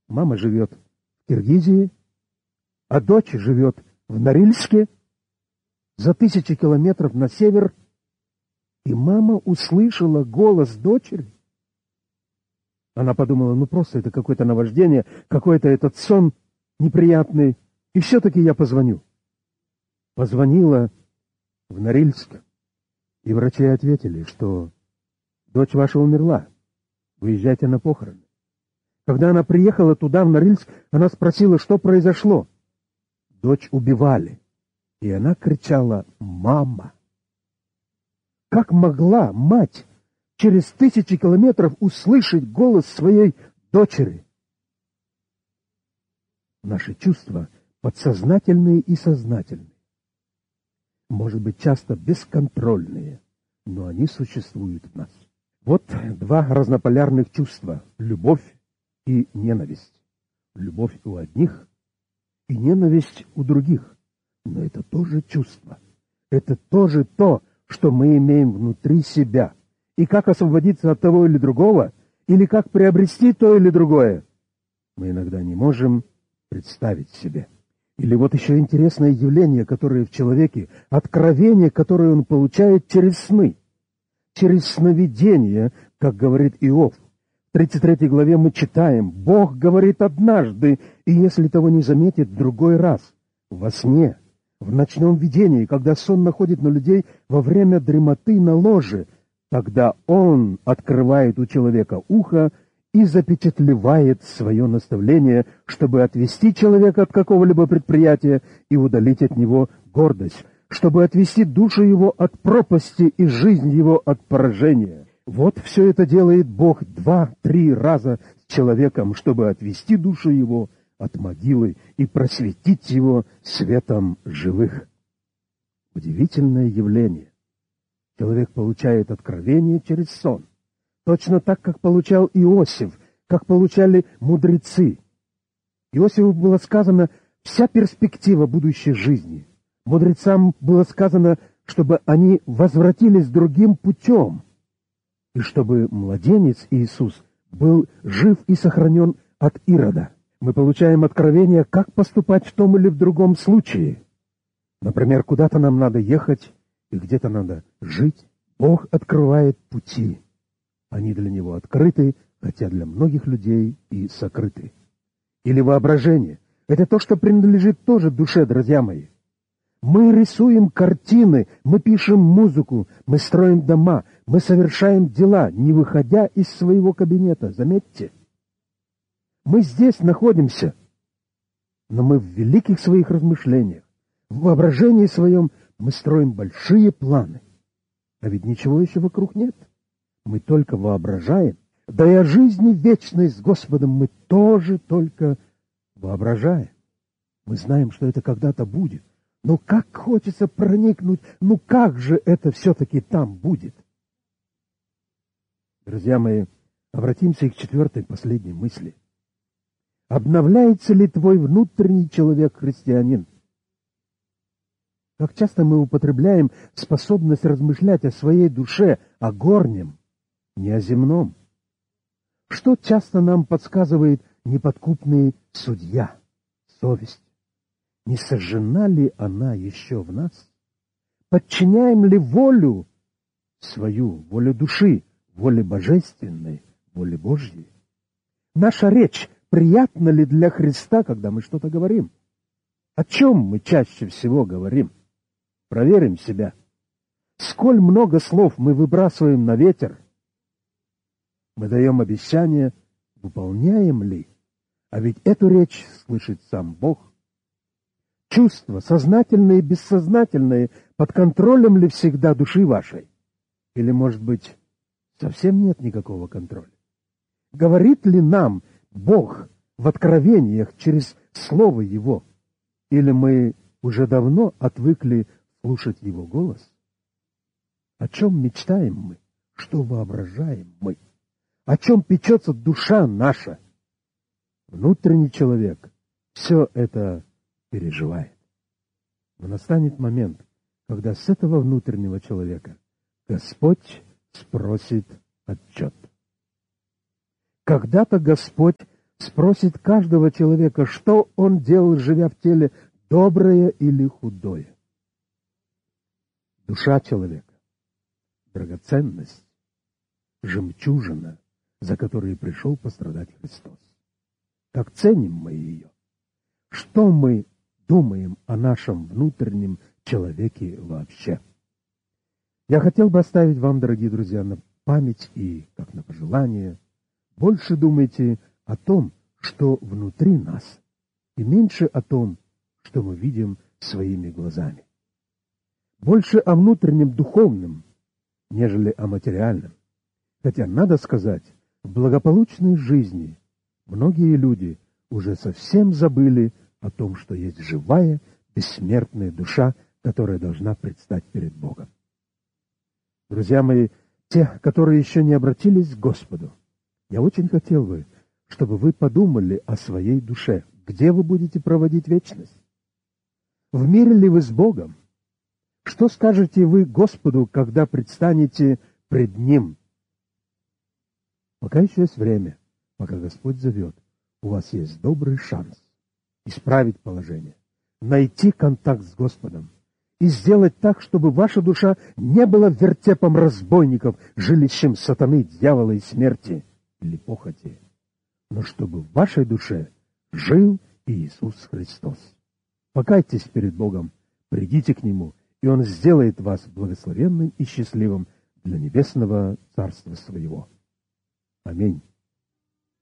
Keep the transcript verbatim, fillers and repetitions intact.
Мама живет в Киргизии, а дочь живет в Норильске, за тысячи километров на север, и мама услышала голос дочери. Она подумала, ну просто это какое-то наваждение, какой-то этот сон неприятный, и все-таки я позвоню. Позвонила в Норильск, и врачи ответили, что дочь ваша умерла, выезжайте на похороны. Когда она приехала туда, в Норильск, она спросила, что произошло. Дочь убивали, и она кричала «Мама!». Как могла мать через тысячи километров услышать голос своей дочери? Наши чувства подсознательные и сознательные, может быть, часто бесконтрольные, но они существуют в нас. Вот два разнополярных чувства — любовь и ненависть. Любовь у одних и ненависть у других. Но это тоже чувство. Это тоже то, что мы имеем внутри себя. И как освободиться от того или другого, или как приобрести то или другое, мы иногда не можем представить себе. Или вот еще интересное явление, которое в человеке, откровение, которое он получает через сны, через сновидение, как говорит Иов. В тридцать третьей главе мы читаем: «Бог говорит однажды, и если того не заметит, в другой раз, во сне, в ночном видении, когда сон находит на людей во время дремоты на ложе, тогда Он открывает у человека ухо и запечатлевает свое наставление, чтобы отвести человека от какого-либо предприятия и удалить от него гордость, чтобы отвести душу его от пропасти и жизнь его от поражения». Вот все это делает Бог два-три раза с человеком, чтобы отвести душу его от могилы и просветить его светом живых. Удивительное явление. Человек получает откровение через сон. Точно так, как получал Иосиф, как получали мудрецы. Иосифу было сказано вся перспектива будущей жизни. Мудрецам было сказано, чтобы они возвратились другим путем, и чтобы младенец Иисус был жив и сохранен от Ирода. Мы получаем откровение, как поступать в том или в другом случае. Например, куда-то нам надо ехать, и где-то надо жить. Бог открывает пути. Они для Него открыты, хотя для многих людей и сокрыты. Или воображение. Это то, что принадлежит тоже душе, друзья мои. Мы рисуем картины, мы пишем музыку, мы строим дома, мы совершаем дела, не выходя из своего кабинета. Заметьте, мы здесь находимся, но мы в великих своих размышлениях, в воображении своем мы строим большие планы. А ведь ничего еще вокруг нет. Мы только воображаем. Да и о жизни вечной с Господом мы тоже только воображаем. Мы знаем, что это когда-то будет. Но как хочется проникнуть, ну как же это все-таки там будет? Друзья мои, обратимся к четвертой, последней мысли. Обновляется ли твой внутренний человек, христианин? Как часто мы употребляем способность размышлять о своей душе, о горнем, не о земном? Что часто нам подсказывает неподкупный судья, совесть? Не сожжена ли она еще в нас? Подчиняем ли волю свою, волю души, воле божественной, воле Божьей? Наша речь приятна ли для Христа, когда мы что-то говорим? О чем мы чаще всего говорим? Проверим себя. Сколь много слов мы выбрасываем на ветер? Мы даем обещания, выполняем ли? А ведь эту речь слышит сам Бог. Чувства, сознательные и бессознательные, под контролем ли всегда души вашей? Или, может быть, совсем нет никакого контроля? Говорит ли нам Бог в откровениях через Слово Его? Или мы уже давно отвыкли слушать Его голос? О чем мечтаем мы? Что воображаем мы? О чем печется душа наша? Внутренний человек все это переживает. Но настанет момент, когда с этого внутреннего человека Господь спросит отчет. Когда-то Господь спросит каждого человека, что он делал, живя в теле, доброе или худое. Душа человека — драгоценность, жемчужина, за которой пришел пострадать Христос. Как ценим мы ее? Что мы думаем о нашем внутреннем человеке вообще? Я хотел бы оставить вам, дорогие друзья, на память и, как на пожелание, больше думайте о том, что внутри нас, и меньше о том, что мы видим своими глазами. Больше о внутреннем духовном, нежели о материальном. Хотя, надо сказать, в благополучной жизни многие люди уже совсем забыли о том, что есть живая, бессмертная душа, которая должна предстать перед Богом. Друзья мои, те, которые еще не обратились к Господу, я очень хотел бы, чтобы вы подумали о своей душе. Где вы будете проводить вечность? В мире ли вы с Богом? Что скажете вы Господу, когда предстанете пред Ним? Пока еще есть время, пока Господь зовет, у вас есть добрый шанс исправить положение, найти контакт с Господом и сделать так, чтобы ваша душа не была вертепом разбойников, жилищем сатаны, дьявола и смерти или похоти, но чтобы в вашей душе жил Иисус Христос. Покайтесь перед Богом, придите к Нему, и Он сделает вас благословенным и счастливым для небесного Царства Своего. Аминь.